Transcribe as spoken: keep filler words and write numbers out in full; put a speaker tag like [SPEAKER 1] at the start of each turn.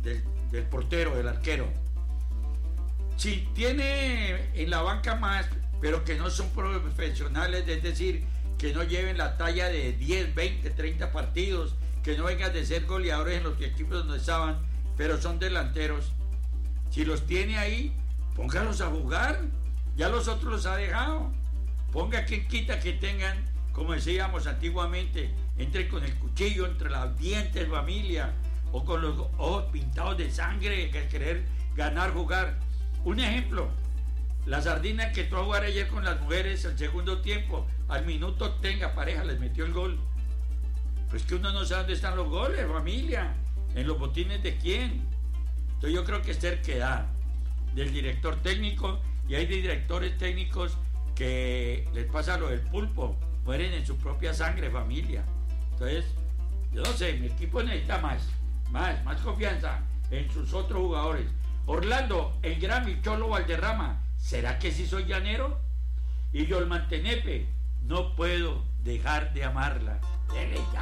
[SPEAKER 1] del, del portero, del arquero. Si tiene en la banca más, pero que no son profesionales, es decir, que no lleven la talla de diez, veinte, treinta partidos, que no vengan de ser goleadores en los equipos donde estaban, pero son delanteros. Si los tiene ahí, póngalos a jugar. Ya los otros los ha dejado. Ponga quien quita que tengan, como decíamos antiguamente, entre con el cuchillo entre los dientes, familia, o con los ojos pintados de sangre, que querer ganar, jugar. Un ejemplo, la sardina que entró a jugar ayer con las mujeres el segundo tiempo, al minuto tenga pareja, les metió el gol. Pues que uno no sabe dónde están los goles, familia, en los botines de quién. Entonces yo creo que es terquedad del director técnico, y hay directores técnicos que les pasa lo del pulpo, mueren en su propia sangre, familia. Entonces, yo no sé, mi equipo necesita más, más, más confianza en sus otros jugadores. Orlando, el gran Cholo Valderrama, ¿será que sí soy llanero? Y yo el Mantenepe, no puedo dejar de amarla. Dele ya.